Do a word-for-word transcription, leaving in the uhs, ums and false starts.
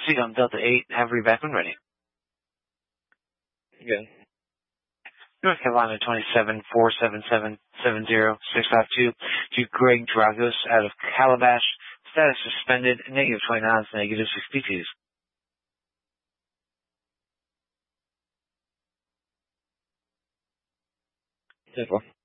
Seat on Delta eight, have read back when ready. Good. North Carolina twenty-seven four seven seven seven zero six five two to Greg Dragos out of Calabash. Status suspended, negative twenty knots, negative sixty-two. ten four.